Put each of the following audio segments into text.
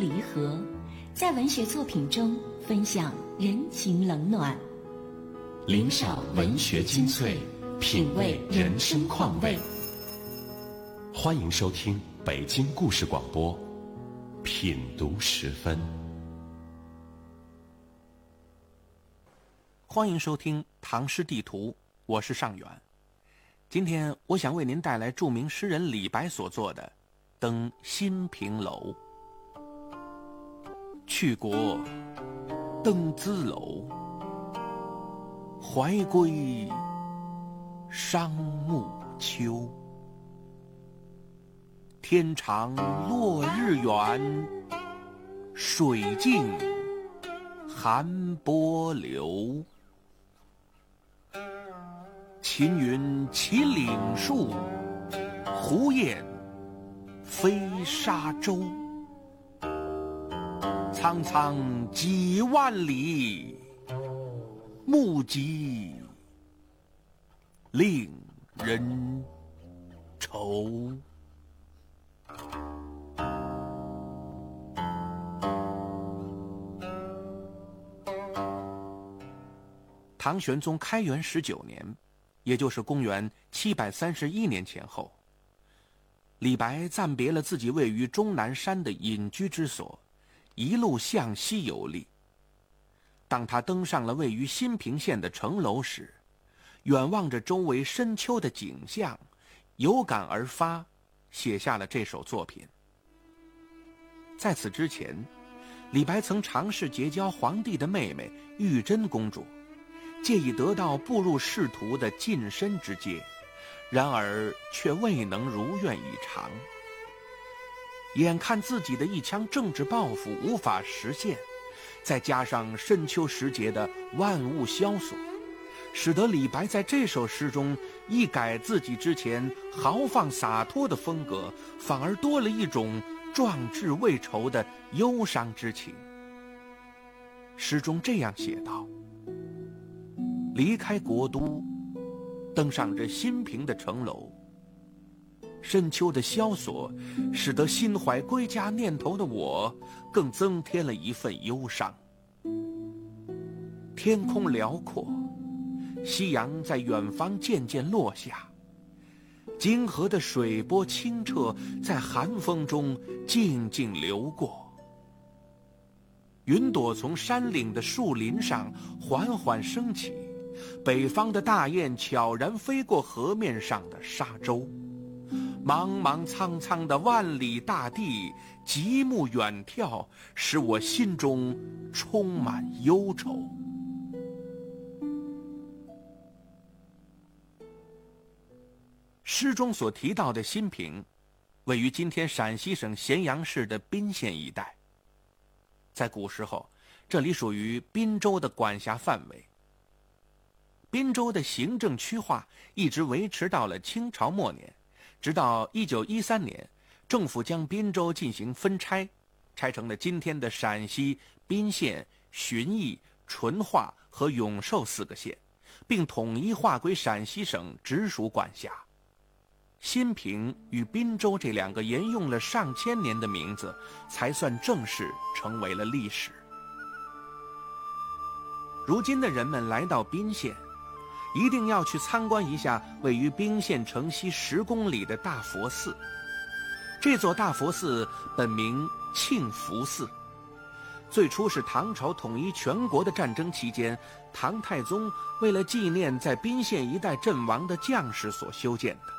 离合，在文学作品中分享人情冷暖， 领赏文学精粹，品味人生况味。欢迎收听北京故事广播品读时分。 欢迎收听唐诗地图，我是尚远。今天我想为您带来著名诗人李白所作的《登新平楼》。去国登兹楼，怀归伤暮秋。天长落日圆，水静寒波流。秦云起岭树，胡雁飞沙洲。苍苍几万里，目极令人愁。唐玄宗开元19年，也就是公元731年前后，李白暂别了自己位于终南山的隐居之所，一路向西游历。当他登上了位于新平县的城楼时，远望着周围深秋的景象，有感而发，写下了这首作品。在此之前，李白曾尝试结交皇帝的妹妹玉真公主，借以得到步入仕途的晋升之阶，然而却未能如愿以偿。眼看自己的一腔政治抱负无法实现，再加上深秋时节的万物萧索，使得李白在这首诗中一改自己之前豪放洒脱的风格，反而多了一种壮志未酬的忧伤之情。诗中这样写道：离开国都，登上这新平的城楼，深秋的萧索使得心怀归家念头的我更增添了一份忧伤。天空辽阔，夕阳在远方渐渐落下，泾河的水波清澈，在寒风中静静流过。云朵从山岭的树林上缓缓升起，北方的大雁悄然飞过河面上的沙洲。茫茫苍苍的万里大地，极目远眺，使我心中充满忧愁。诗中所提到的新平，位于今天陕西省咸阳市的彬县一带。在古时候，这里属于滨州的管辖范围。滨州的行政区划一直维持到了清朝末年，直到1913年，政府将滨州进行分拆，拆成了今天的陕西彬县、旬邑、淳化和永寿4个县，并统一划归陕西省直属管辖。新平与滨州这两个沿用了上千年的名字，才算正式成为了历史。如今的人们来到彬县，一定要去参观一下位于彬县城西10公里的大佛寺。这座大佛寺本名庆福寺，最初是唐朝统一全国的战争期间，唐太宗为了纪念在彬县一带阵亡的将士所修建的。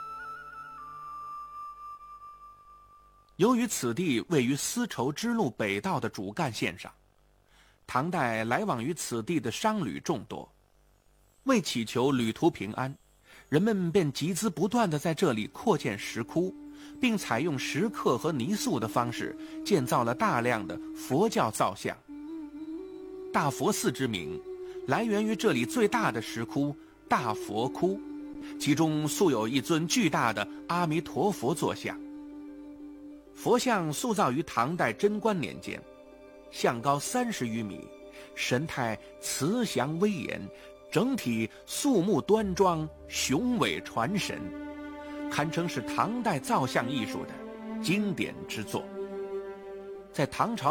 由于此地位于丝绸之路北道的主干线上，唐代来往于此地的商旅众多，为祈求旅途平安，人们便集资不断地在这里扩建石窟，并采用石刻和泥塑的方式建造了大量的佛教造像。大佛寺之名来源于这里最大的石窟大佛窟，其中塑有一尊巨大的阿弥陀佛坐像。佛像塑造于唐代贞观年间，像高30余米，神态慈祥威严，整体肃穆端庄，雄伟传神，堪称是唐代造像艺术的经典之作。在唐朝